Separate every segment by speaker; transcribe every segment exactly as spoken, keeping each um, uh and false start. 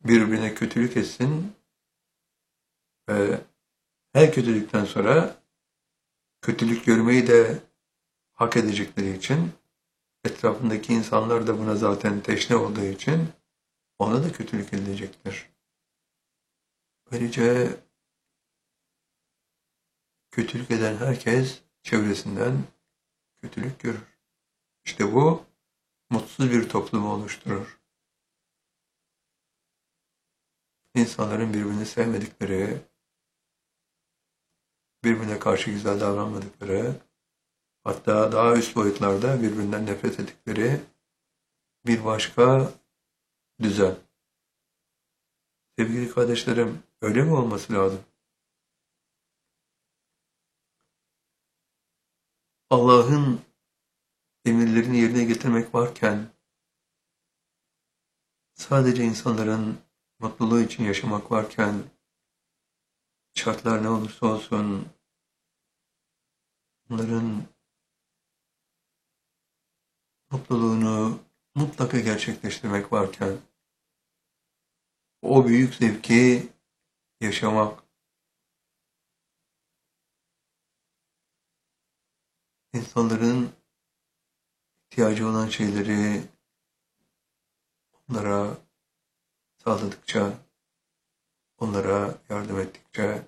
Speaker 1: birbirine kötülük etsin ve her kötülükten sonra kötülük görmeyi de hak edecekleri için, etrafındaki insanlar da buna zaten teşne olduğu için ona da kötülük edilecektir. Böylece kötülük eden herkes çevresinden kötülük görür. İşte bu mutsuz bir toplumu oluşturur. İnsanların birbirini sevmedikleri, birbirine karşı güzel davranmadıkları, hatta daha üst boyutlarda birbirinden nefret ettikleri bir başka düzen. Sevgili kardeşlerim, öyle mi olması lazım? Allah'ın emirlerini yerine getirmek varken, sadece insanların mutluluğu için yaşamak varken, şartlar ne olursa olsun, onların mutluluğunu mutlaka gerçekleştirmek varken, o büyük zevki yaşamak, insanların ihtiyacı olan şeyleri onlara sağladıkça, onlara yardım ettikçe,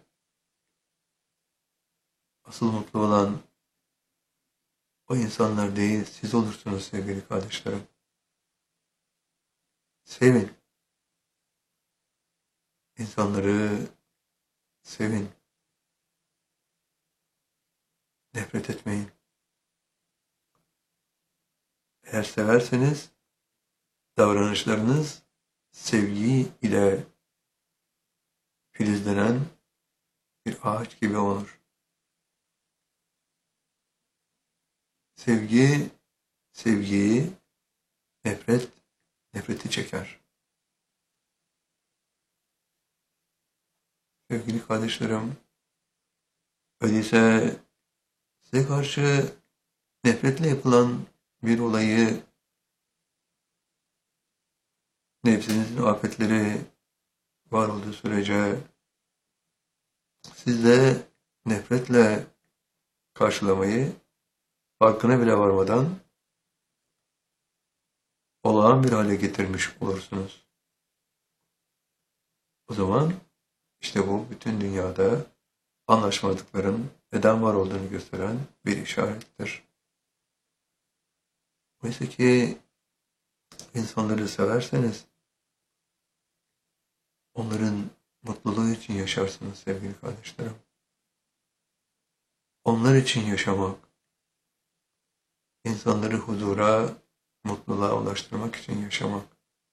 Speaker 1: asıl mutlu olan o insanlar değil, siz olursunuz sevgili kardeşlerim. Sevin. İnsanları sevin. Nefret etmeyin. Eğer severseniz davranışlarınız sevgi ile filizlenen bir ağaç gibi olur. Sevgi, sevgiyi, nefret, nefreti çeker. Sevgili kardeşlerim, öyleyse size karşı nefretle yapılan bir olayı, nefsinizin afetleri var olduğu sürece siz de nefretle karşılamayı, farkına bile varmadan olağan bir hale getirmiş olursunuz. O zaman işte bu bütün dünyada anlaşmadıkların neden var olduğunu gösteren bir işarettir. Oysa ki insanları severseniz onların mutluluğu için yaşarsınız sevgili kardeşlerim. Onlar için yaşamak, insanları huzura, mutluluğa ulaştırmak için yaşamak.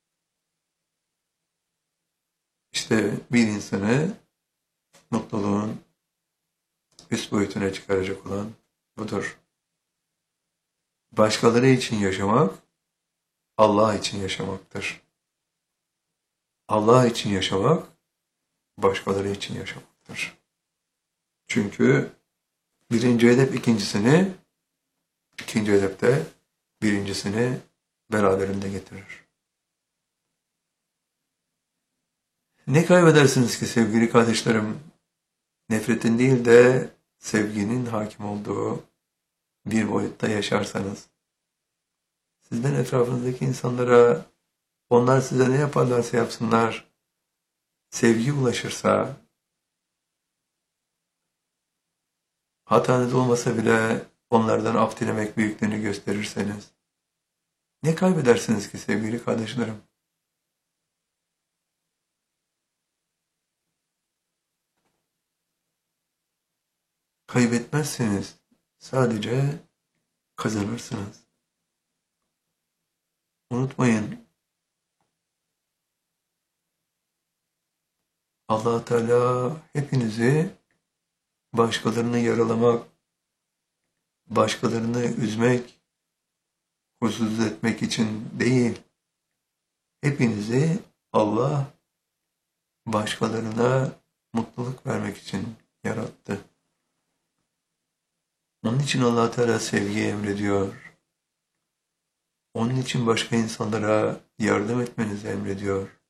Speaker 1: İşte bir insanı mutluluğun üst boyutuna çıkaracak olan budur. Başkaları için yaşamak, Allah için yaşamaktır. Allah için yaşamak, başkaları için yaşamaktır. Çünkü birinci hedef ikincisini, ikinci hedef de birincisini beraberinde getirir. Ne kaybedersiniz ki sevgili kardeşlerim? Nefretin değil de sevginin hakim olduğu bir boyutta yaşarsanız. Sizden etrafınızdaki insanlara, onlar size ne yaparlarsa yapsınlar, sevgi ulaşırsa, hatanız olmasa bile onlardan af dilemek büyüklüğünü gösterirseniz, ne kaybedersiniz ki sevgili kardeşlerim? Kaybetmezsiniz, sadece kazanırsınız. Unutmayın, Allah Teala hepinizi başkalarını yaralamak, başkalarını üzmek, huzursuz etmek için değil, hepinizi Allah başkalarına mutluluk vermek için yarattı. Onun için Allah Teala sevgiyi emrediyor. Onun için başka insanlara yardım etmenizi emrediyor.